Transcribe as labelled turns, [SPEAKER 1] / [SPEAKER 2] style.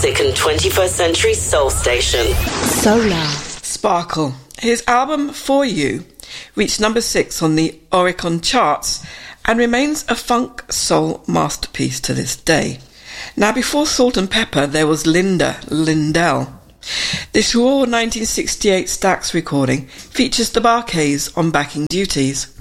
[SPEAKER 1] classic and 21st century soul station.
[SPEAKER 2] Solar.
[SPEAKER 3] Sparkle. His album For You reached number 6 on the Oricon charts and remains a funk soul masterpiece to this day. Now, before Salt and Pepper, there was Lindell. This raw 1968 Stax recording features the Bar-Kays on backing duties.